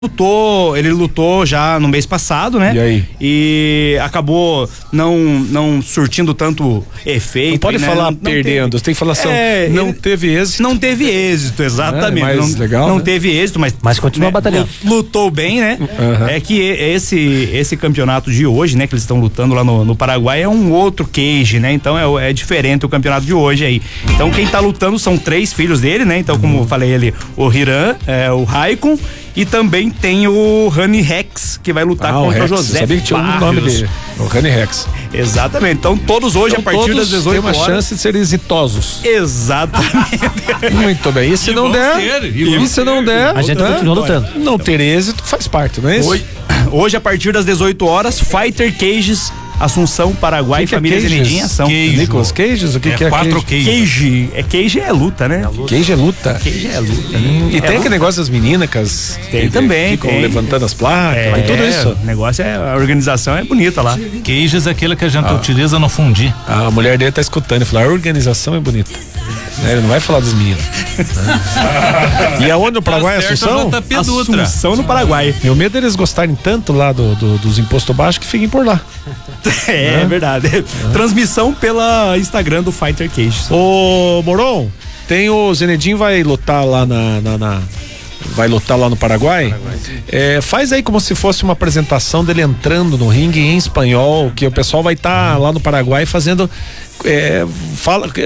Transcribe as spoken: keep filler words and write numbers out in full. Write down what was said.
lutou, ele lutou já no mês passado, né? E aí? E acabou não, não surtindo tanto efeito. Não pode né? falar não, não perdendo, teve, tem que falar assim, é, não ele, teve êxito. Não teve êxito, exatamente. É, mas não legal, não né? teve êxito, mas. Mas continua né, batalhando. Lutou bem, né? Uhum. É que esse, esse campeonato de hoje, né? Que eles estão lutando lá no, no Paraguai é um outro cage, né? Então é, é diferente o campeonato de hoje aí. Então quem tá lutando são três filhos dele, né? Então, como eu falei ali, o Hiran, é, o Raikon. E também tem o Rani Rex, que vai lutar ah, contra o, Rex, José sabia que tinha um Barrios. nome dele, o Rani Rex. Exatamente, então todos hoje então, a partir todos das dezoito tem uma horas. chance de serem exitosos. Exatamente. Muito bem, e se E não vão der, ter, e e vão se não der, A gente né? continua lutando. Não ter êxito faz parte, não é isso? Hoje, hoje, a partir das dezoito horas, Fighter Cages, Assunção, Paraguai, Que que é família Cages? Zenedinha são. Queijo. Nicolas Cages, o que É que é quatro Cage? queijos. Cage, é Cage é luta, né? Cage é luta. Cage é luta. Hum, e É tem luta. aquele negócio das meninas que as, Tem que também, ficam tem. levantando as placas, É, tem tudo isso. O negócio é, a organização é bonita lá. Queijos é aquele que a gente utiliza no fundi. A mulher dele tá escutando e fala, a organização é bonita. Né, ele não vai falar dos meninos. E aonde no Paraguai, Tá certo, Assunção? J P Dutra. Assunção no Paraguai. Meu medo é eles gostarem tanto lá do, do- dos impostos baixos que fiquem por lá. É, é verdade. Transmissão pela Instagram do Fighter Cages. Ô, Moron, tem o Zenedinho vai lutar lá na, na- na- vai lutar lá no Paraguai. É, faz aí como se fosse uma apresentação dele entrando no ringue em espanhol, que o pessoal vai estar lá no Paraguai fazendo. É, fala,